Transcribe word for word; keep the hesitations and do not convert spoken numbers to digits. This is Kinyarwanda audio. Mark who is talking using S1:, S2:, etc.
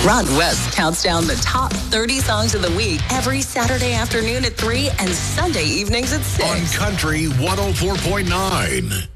S1: Ron West counts down the top thirty songs of the week every Saturday afternoon at three and Sunday evenings at six.
S2: On Country one oh four point nine.